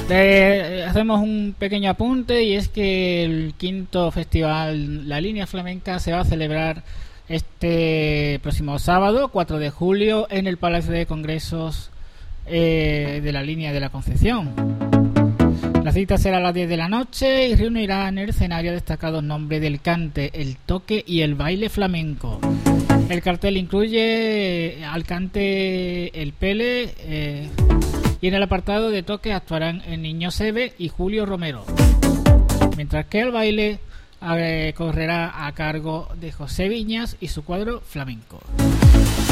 Hacemos un pequeño apunte, y es que el quinto festival La Línea Flamenca se va a celebrar este próximo sábado, 4 de julio, en el Palacio de Congresos de la Línea de la Concepción. La cita será a las 10 de la noche y reunirá en el escenario destacados nombres del cante, el toque y el baile flamenco. El cartel incluye al cante El Pele, y en el apartado de toque actuarán el Niño Sebe y Julio Romero, mientras que el baile correrá a cargo de José Viñas y su cuadro flamenco.